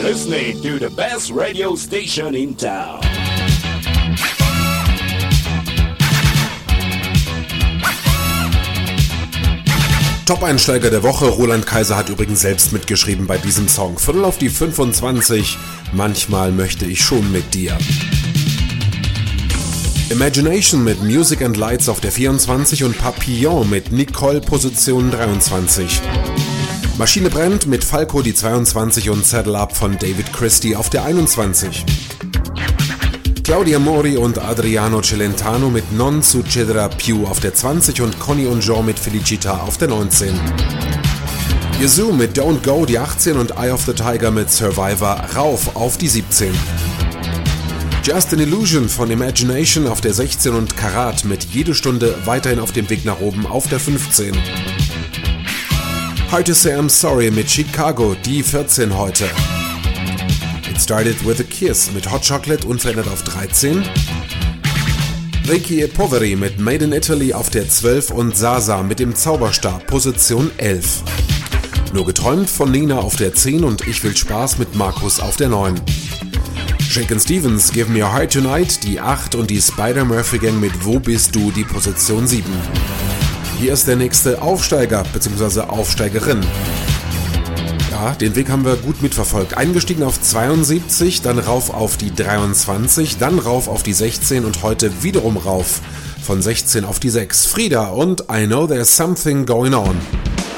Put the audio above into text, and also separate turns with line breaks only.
listening to the best radio station in town.
Top-Einsteiger der Woche. Roland Kaiser hat übrigens selbst mitgeschrieben bei diesem Song. Viertel auf die 25. Manchmal möchte ich schon mit dir. Imagination mit Music and Lights auf der 24 und Papillon mit Nicole Position 23. Maschine brennt mit Falco die 22 und Saddle Up von David Christie auf der 21. Claudia Mori und Adriano Celentano mit Non Succederà più auf der 20 und Conny und Jean mit Felicita auf der 19. Yazoo mit Don't Go die 18 und Eye of the Tiger mit Survivor rauf auf die 17. Just an Illusion von Imagination auf der 16 und Karat mit Jede Stunde weiterhin auf dem Weg nach oben auf der 15. Hard to Say I'm Sorry mit Chicago die 14 heute. It Started With a Kiss mit Hot Chocolate unverändert auf 13. Ricky e Poveri mit Made in Italy auf der 12 und Sasa mit dem Zauberstab Position 11. Nur geträumt von Nina auf der 10 und Ich will Spaß mit Markus auf der 9. Shakin' Stevens, Give Me a Heart Tonight, die 8 und die Spider-Murphy Gang mit Wo bist du, die Position 7. Hier ist der nächste Aufsteiger bzw. Aufsteigerin. Ja, den Weg haben wir gut mitverfolgt. Eingestiegen auf 72, dann rauf auf die 23, dann rauf auf die 16 und heute wiederum rauf von 16 auf die 6. Frida und I Know There's Something Going On.